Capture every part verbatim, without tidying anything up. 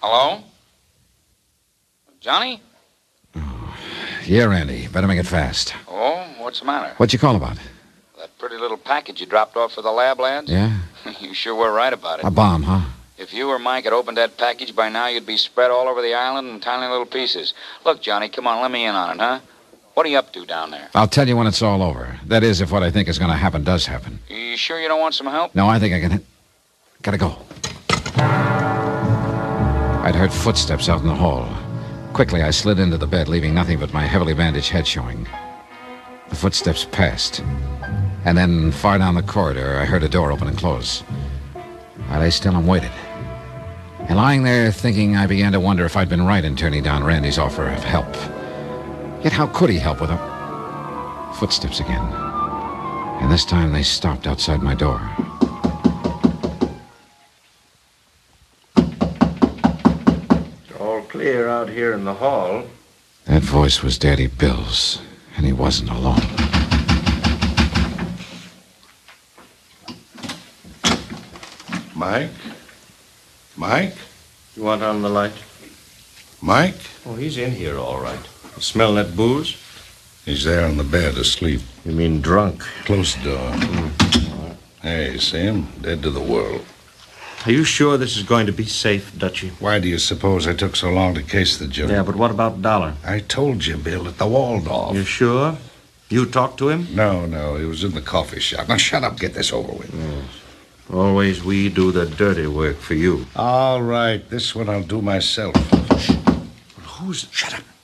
Hello? Johnny? Oh, yeah, Randy. Better make it fast. Oh, what's the matter? What'd you call about? That pretty little package you dropped off for the lab lads? Yeah? You sure were right about it. A bomb, huh? If you or Mike had opened that package by now, you'd be spread all over the island in tiny little pieces. Look, Johnny, come on, let me in on it, huh? What are you up to down there? I'll tell you when it's all over. That is, if what I think is going to happen does happen. You sure you don't want some help? No, I think I can... Gotta go. I'd heard footsteps out in the hall. Quickly, I slid into the bed, leaving nothing but my heavily bandaged head showing. The footsteps passed. And then, far down the corridor, I heard a door open and close. I lay still and waited. And lying there thinking, I began to wonder if I'd been right in turning down Randy's offer of help. Yet how could he help with a... Footsteps again. And this time they stopped outside my door. It's all clear out here in the hall. That voice was Daddy Bill's, and he wasn't alone. Mike? Mike? You want on the light? Mike? Oh, he's in here all right. You smell that booze? He's there on the bed, asleep. You mean drunk? Close the door. Mm. Hey, see him? Dead to the world. Are you sure this is going to be safe, Dutchie? Why do you suppose I took so long to case the joint? Yeah, but what about Dollar? I told you, Bill, at the Waldorf. You sure? You talked to him? No, no, he was in the coffee shop. Now, shut up, get this over with. Yes. Always we do the dirty work for you. All right, this one I'll do myself. Who's... Shut up.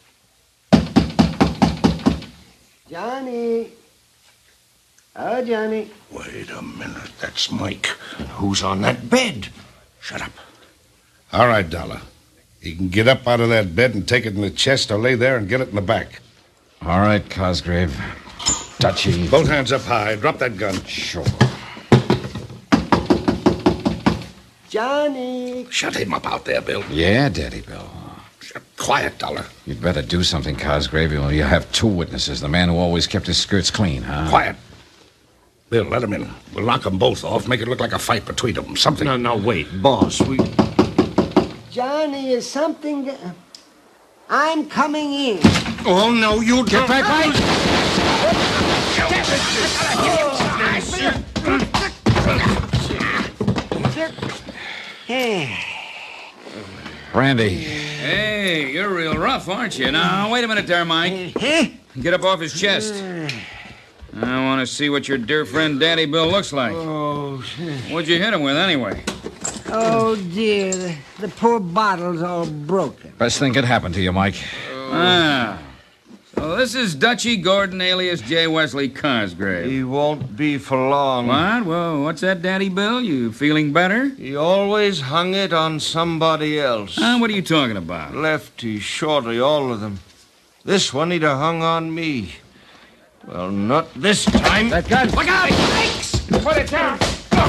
Johnny. Oh, Johnny. Wait a minute, that's Mike. Who's on that bed? Shut up. All right, Dollar. You can get up out of that bed and take it in the chest or lay there and get it in the back. All right, Cosgrave. Dutchie. Both hands up high. Drop that gun. Sure. Johnny. Shut him up out there, Bill. Yeah, Daddy Bill. Quiet, Dollar. You'd better do something, Cosgrave. You'll you have two witnesses. The man who always kept his skirts clean, huh? Quiet. Bill, let him in. We'll knock them both off, make it look like a fight between them. Something. No, no, wait, boss. We... Johnny, is something... That... I'm coming in. Oh, no, you Get back, Mike! Randy. Hey, you're real rough, aren't you? Now, wait a minute there, Mike. Get up off his chest. I want to see what your dear friend Daddy Bill looks like. Oh, What'd you hit him with, anyway? oh dear. The, the poor bottle's all broken. Best thing could happen to you, Mike. Ah. So this is Dutchie Gordon, alias J. Wesley Cosgrave. He won't be for long. What? Well, what's that, Daddy Bill? You feeling better? He always hung it on somebody else. Uh, what are you talking about? Lefty, shorty, all of them. This one he'd have hung on me. Well, not this time. That gun! Look out! Thanks! Put it down!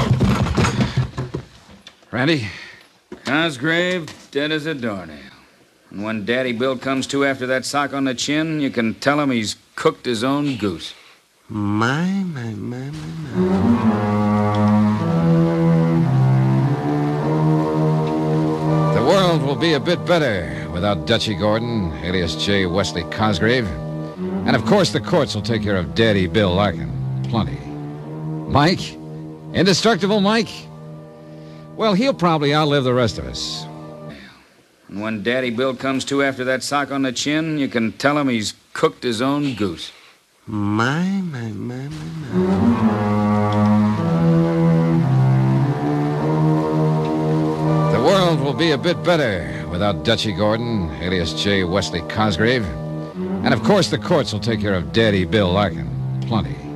Randy? Cosgrave, dead as a doornail. And when Daddy Bill comes to after that sock on the chin, you can tell him he's cooked his own goose. My, my, my, my, my. The world will be a bit better without Dutchie Gordon, alias J. Wesley Cosgrave. And, of course, the courts will take care of Daddy Bill Larkin. Plenty. Mike? Indestructible Mike? Well, he'll probably outlive the rest of us. And when Daddy Bill comes to after that sock on the chin, you can tell him he's cooked his own goose. My, my, my, my, my. The world will be a bit better without Dutchie Gordon, alias J. Wesley Cosgrave. And, of course, the courts will take care of Daddy Bill Larkin. Plenty.